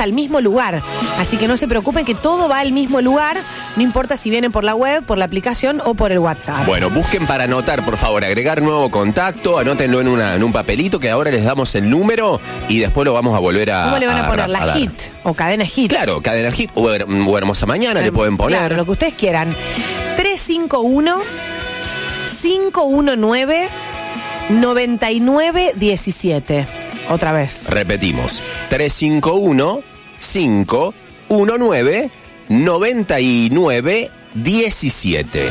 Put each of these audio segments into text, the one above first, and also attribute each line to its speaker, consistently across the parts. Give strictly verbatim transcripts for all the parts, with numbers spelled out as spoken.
Speaker 1: al mismo lugar. Así que no se preocupen que todo va al mismo lugar, no importa si vienen por la web, por la aplicación o por el WhatsApp.
Speaker 2: Bueno, busquen para anotar, por favor, agregar nuevo contacto, anótenlo en, una, en un papelito que ahora les damos el número y después lo vamos a volver a...
Speaker 1: ¿Cómo le van a, a poner? ¿La
Speaker 2: a
Speaker 1: hit o cadena hit?
Speaker 2: Claro, cadena hit o, o Hermosa Mañana eh, le pueden poner.
Speaker 1: Claro, lo que ustedes quieran. tres cinco uno, cinco uno nueve, nueve nueve uno siete. Otra vez.
Speaker 2: Repetimos. tres cinco uno, cinco uno nueve, nueve nueve uno siete.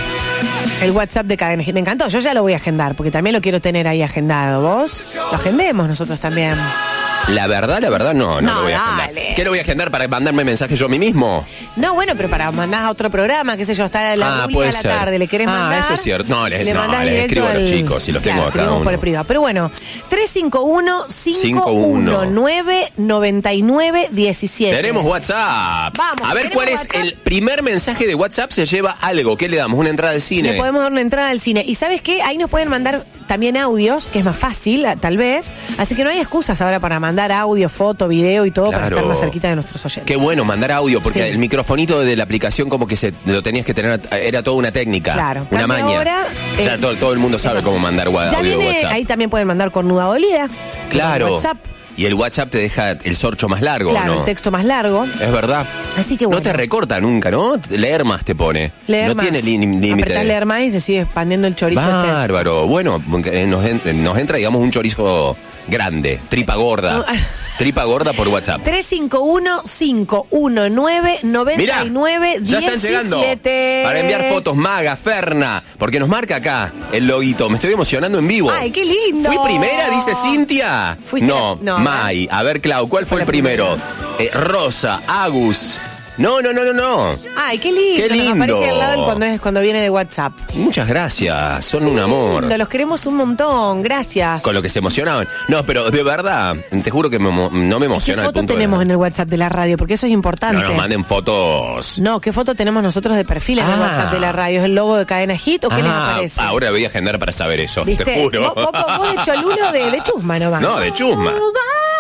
Speaker 1: El WhatsApp de Cadena Hit. Me encantó. Yo ya lo voy a agendar porque también lo quiero tener ahí agendado. ¿Vos? Lo agendemos nosotros también.
Speaker 2: La verdad, la verdad, no, no,
Speaker 1: no
Speaker 2: lo voy a
Speaker 1: dale.
Speaker 2: agendar. ¿Qué lo voy a agendar para mandarme mensaje yo a mí mismo?
Speaker 1: No, bueno, pero para mandar a otro programa, qué sé yo, estar a la
Speaker 2: ah,
Speaker 1: una de la
Speaker 2: ser.
Speaker 1: tarde, ¿le querés
Speaker 2: ah,
Speaker 1: mandar?
Speaker 2: Ah, eso es cierto. No, les,
Speaker 1: le
Speaker 2: no, les escribo al... a los chicos y los claro, tengo acá uno.
Speaker 1: Por el privado. Pero bueno, tres cinco uno, cinco uno nueve, nueve nueve uno siete.
Speaker 2: Tenemos WhatsApp.
Speaker 1: Vamos.
Speaker 2: A ver cuál es WhatsApp? El primer mensaje de WhatsApp se lleva algo. ¿Qué le damos? ¿Una entrada al cine?
Speaker 1: Le podemos dar una entrada al cine. Y ¿sabes qué? Ahí nos pueden mandar también audios, que es más fácil, tal vez. Así que no hay excusas ahora para mandar audio, foto, video y todo claro. para estar más cerquita de nuestros oyentes.
Speaker 2: Qué bueno mandar audio, porque sí. el microfonito de la aplicación como que se lo tenías que tener, era toda una técnica, claro. una Cambia maña. Ahora, eh, ya todo, todo el mundo sabe cómo mandar audio de WhatsApp.
Speaker 1: Ahí también pueden mandar cornuda dolida.
Speaker 2: Claro. WhatsApp. Y el WhatsApp te deja el sorcho más largo,
Speaker 1: claro,
Speaker 2: ¿no?
Speaker 1: el texto más largo.
Speaker 2: Es verdad.
Speaker 1: Así que bueno.
Speaker 2: No te recorta nunca, ¿no? Leer más te pone.
Speaker 1: Leer
Speaker 2: no
Speaker 1: más.
Speaker 2: tiene límite.
Speaker 1: Apretás leer más y se sigue expandiendo el chorizo.
Speaker 2: Bárbaro. Bueno, nos, nos entra, digamos, un chorizo grande, tripa gorda. Tripa gorda por WhatsApp.
Speaker 1: tres cinco uno, cinco uno nueve, nueve nueve uno siete.
Speaker 2: Ya están llegando para enviar fotos. Maga, Ferna, porque nos marca acá el loguito. Me estoy emocionando en vivo.
Speaker 1: Ay, qué lindo.
Speaker 2: ¿Fui primera, dice Cintia? No,
Speaker 1: no,
Speaker 2: May. A ver, Clau, ¿cuál fue, fue el primero? Eh, Rosa, Agus. No, no, no, no, no.
Speaker 1: Ay, qué lindo.
Speaker 2: Qué lindo.
Speaker 1: Nos aparece al lado cuando, es, cuando viene de WhatsApp.
Speaker 2: Muchas gracias, son un amor.
Speaker 1: Lindo, los queremos un montón, gracias.
Speaker 2: Con lo que se emocionaban. No, pero de verdad, te juro que me, no me emociona.
Speaker 1: ¿Qué foto tenemos de... en el WhatsApp de la radio? Porque eso es importante.
Speaker 2: No nos manden fotos.
Speaker 1: No, ¿qué foto tenemos nosotros de perfil en ah. el WhatsApp de la radio? ¿Es el logo de Cadena Hit o qué ah, les aparece?
Speaker 2: Ahora voy a agendar para saber eso,
Speaker 1: ¿viste?
Speaker 2: te juro.
Speaker 1: Vos, vos, vos de cholulo de, de chusma nomás.
Speaker 2: No, de chusma.